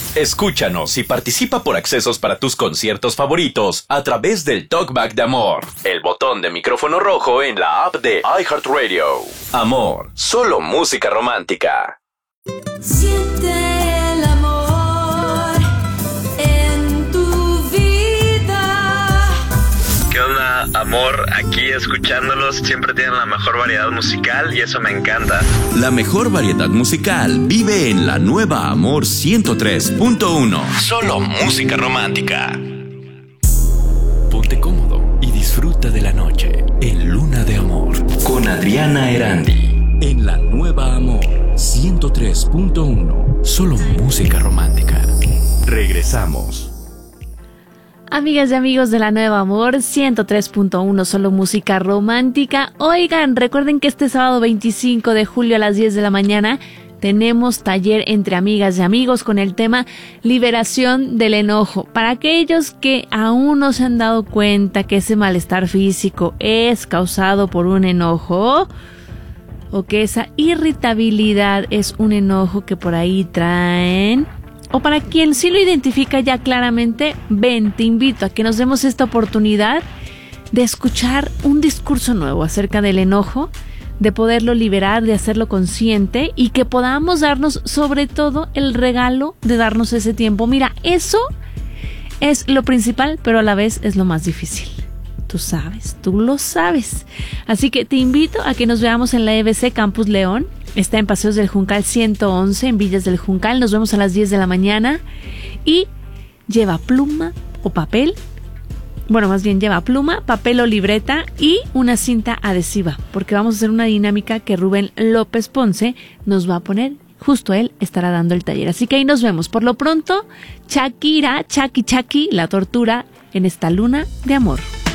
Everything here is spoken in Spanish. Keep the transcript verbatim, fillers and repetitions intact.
Escúchanos y participa por accesos para tus conciertos favoritos a través del Talkback de Amor, el botón de micrófono rojo en la app de iHeartRadio. Amor, solo música romántica. Siente el amor en tu vida. ¿Qué onda, amor? Aquí escuchándolos, siempre tienen la mejor variedad musical y eso me encanta. La mejor variedad musical vive en la nueva Amor ciento tres punto uno. Solo música romántica. Ponte cómodo y disfruta de la noche en Luna de Amor con Adriana Erandi. En la nueva Amor ciento tres punto uno. Solo música romántica. Regresamos. Amigas y amigos de la Nueva Amor ciento tres punto uno, solo música romántica. Oigan, recuerden que este sábado veinticinco de julio a las diez de la mañana tenemos taller entre amigas y amigos con el tema liberación del enojo. Para aquellos que aún no se han dado cuenta que ese malestar físico es causado por un enojo, o que esa irritabilidad es un enojo que por ahí traen, o para quien sí lo identifica ya claramente, ven, te invito a que nos demos esta oportunidad de escuchar un discurso nuevo acerca del enojo, de poderlo liberar, de hacerlo consciente y que podamos darnos sobre todo el regalo de darnos ese tiempo. Mira, eso es lo principal, pero a la vez es lo más difícil. Tú sabes, tú lo sabes. Así que te invito a que nos veamos en la E B C Campus León. Está en Paseos del Juncal ciento once, en Villas del Juncal. Nos vemos a las diez de la mañana. Y lleva pluma o papel. Bueno, más bien lleva pluma, papel o libreta y una cinta adhesiva. Porque vamos a hacer una dinámica que Rubén López Ponce nos va a poner. Justo él estará dando el taller. Así que ahí nos vemos. Por lo pronto, Shakira, Chaki Chaki, la tortura en esta luna de amor.